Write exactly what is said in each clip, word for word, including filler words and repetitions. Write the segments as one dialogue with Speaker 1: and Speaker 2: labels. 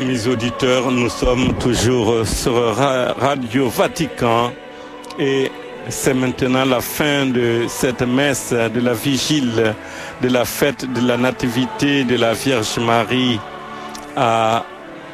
Speaker 1: Amis auditeurs, nous sommes toujours sur Radio Vatican et c'est maintenant la fin de cette messe de la vigile de la fête de la Nativité de la Vierge Marie à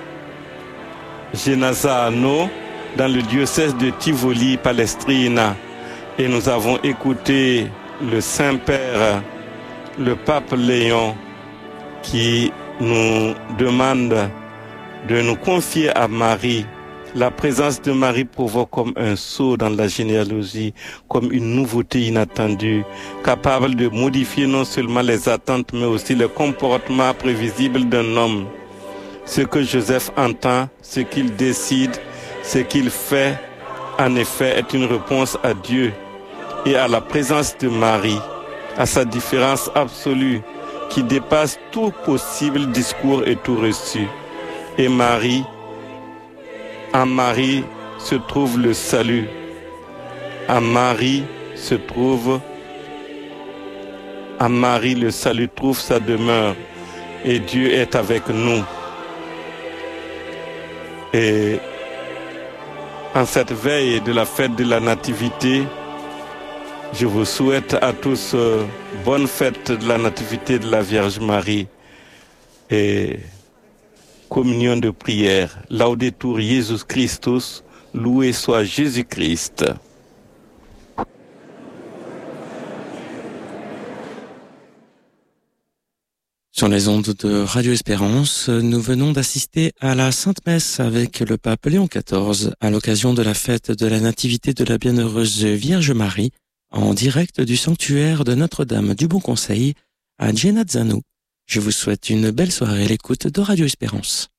Speaker 1: Genazzano dans le diocèse de Tivoli, Palestrina. Et nous avons écouté le Saint-Père, le Pape Léon, qui nous demande de nous confier à Marie. La présence de Marie provoque comme un saut dans la généalogie, comme une nouveauté inattendue, capable de modifier non seulement les attentes, mais aussi le comportement prévisible d'un homme. Ce que Joseph entend, ce qu'il décide, ce qu'il fait, en effet, est une réponse à Dieu et à la présence de Marie, à sa différence absolue, qui dépasse tout possible discours et tout reçu. Et Marie, en Marie se trouve le salut. En Marie se trouve, en Marie le salut trouve sa demeure. Et Dieu est avec nous. Et en cette veille de la fête de la Nativité, je vous souhaite à tous euh, bonne fête de la Nativité de la Vierge Marie et communion de prière. Laudetur Jesus Christus, loué soit Jésus-Christ.
Speaker 2: Sur les ondes de Radio Espérance, nous venons d'assister à la Sainte Messe avec le pape Léon quatorze à l'occasion de la fête de la Nativité de la Bienheureuse Vierge Marie en direct du sanctuaire de Notre-Dame du Bon Conseil à Genazzano. Je vous souhaite une belle soirée à l'écoute de Radio Espérance.